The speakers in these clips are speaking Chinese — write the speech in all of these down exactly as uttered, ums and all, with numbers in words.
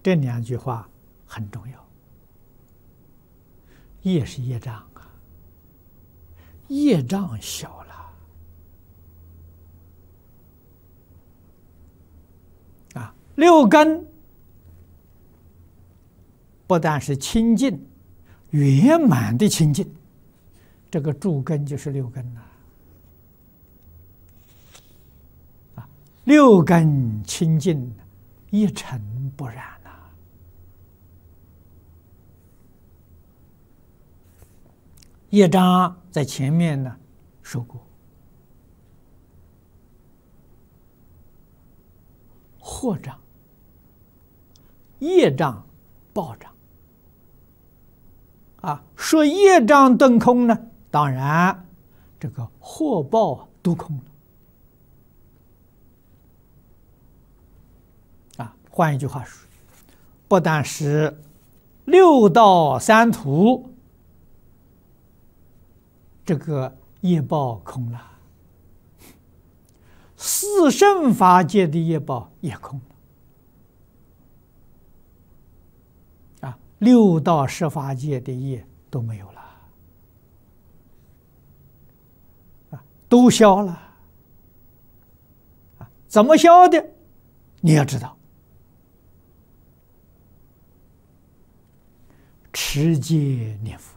这两句话很重要。业是业障啊，业障小了啊，六根不但是清净圆满的清净，这个诸根就是六根呐啊，六根清净，一尘不染呐。业障在前面呢说过，惑障、业障、报障啊。说业障顿空呢，当然这个祸报都空了啊。换一句话说，不但是六道三途这个业报空了，四圣法界的业报也空了啊，六道十法界的业都没有了啊，都消了啊。怎么消的？你要知道，持戒念佛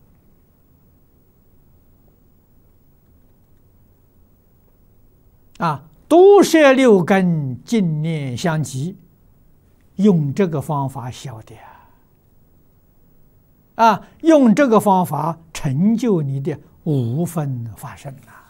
啊，毒摄六根，净念相继，用这个方法消的啊，用这个方法成就你的无分法身啊。